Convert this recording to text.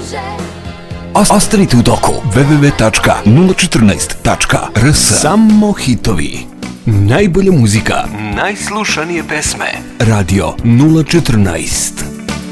Ostanite u toku www.014.rs. Samo hitovi, najbolja muzika, najslušanije pesme. Radio 014.